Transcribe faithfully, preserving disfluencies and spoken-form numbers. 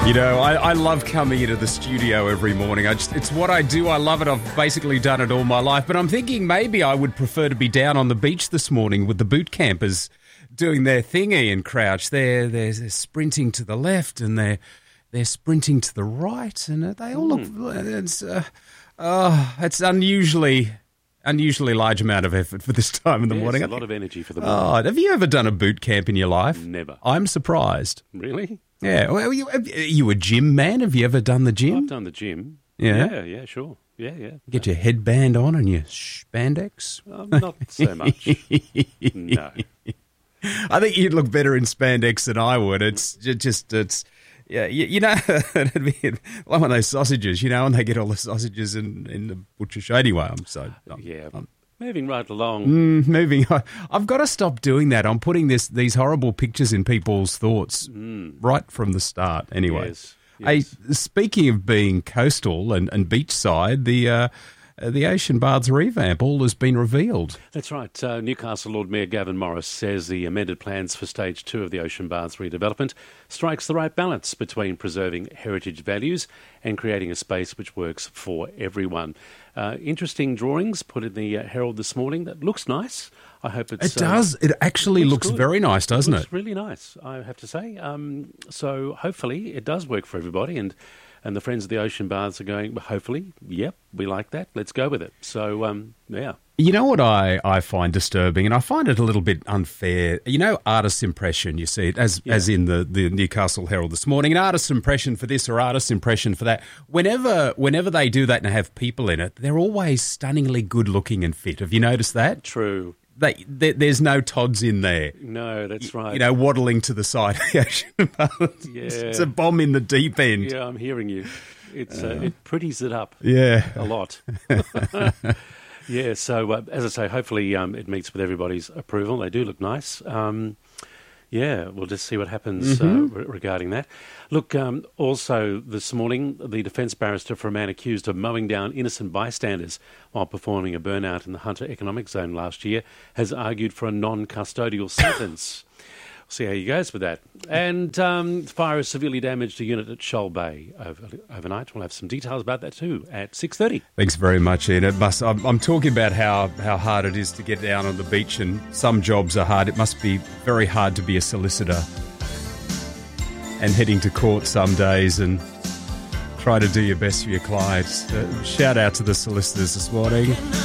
You know, I, I love coming into the studio every morning. I just, it's what I do. I love it. I've basically done it all my life. But I'm thinking maybe I would prefer to be down on the beach this morning with the boot campers doing their thing, Ian Crouch. They're, they're, they're sprinting to the left and they're they're sprinting to the right, and they all look. Mm. It's uh, oh, it's unusually. Unusually large amount of effort for this time in the yes, morning. a lot of energy for the morning. Oh, have you ever done a boot camp in your life? Never. I'm surprised. Really? Yeah. Well, are, you, are you a gym man? Have you ever done the gym? I've done the gym. Yeah? Yeah, yeah, sure. Yeah, yeah. Get your headband on and your spandex? Um, not so much. No. I think you'd look better in spandex than I would. It's just, it's... Yeah, you, you know, it'd be like one of those sausages, you know, and they get all the sausages in, in the butcher shop. Anyway, I'm so... I'm, yeah, I'm, moving right along. Mm, moving on. I've got to stop doing that. I'm putting this these horrible pictures in people's thoughts mm. right from the start, anyway. Yes, yes. Hey, speaking of being coastal and, and beachside, the... Uh, Uh, the Ocean Baths revamp, all has been revealed. That's right. Uh, Newcastle Lord Mayor Gavin Morris says the amended plans for Stage two of the Ocean Baths redevelopment strikes the right balance between preserving heritage values and creating a space which works for everyone. Uh, interesting drawings put in the uh, Herald this morning. That looks nice. I hope it's... It does. Uh, it actually looks, looks very nice, doesn't it? It looks really nice, I have to say. Um, so hopefully it does work for everybody, and And the Friends of the Ocean Baths are going, well, hopefully, yep, we like that. Let's go with it. So, um, yeah. You know what I, I find disturbing, and I find it a little bit unfair. You know, artist's impression, you see it, as, yeah. as in the, the Newcastle Herald this morning, an artist's impression for this or artist's impression for that. Whenever whenever they do that and have people in it, they're always stunningly good-looking and fit. Have you noticed that? True. They, they, there's no Tods in there. No, that's right. You know, waddling to the side of the Ocean Baths. Yeah. It's a bomb in the deep end. Yeah, I'm hearing you. It's uh, it pretties it up. Yeah, a lot. Yeah. So uh, as I say, hopefully um, it meets with everybody's approval. They do look nice. Um, yeah, we'll just see what happens mm-hmm. uh, re- regarding that. Look, um, also this morning, the defence barrister for a man accused of mowing down innocent bystanders while performing a burnout in the Hunter Economic Zone last year has argued for a non-custodial sentence. We'll see how he goes with that. And um, the fire has severely damaged a unit at Shoal Bay over, overnight. We'll have some details about that too at six thirty. Thanks very much, Ian. It must, I'm, I'm talking about how, how hard it is to get down on the beach, and some jobs are hard. It must be very hard to be a solicitor and heading to court some days and try to do your best for your clients. Uh, shout out to the solicitors this morning.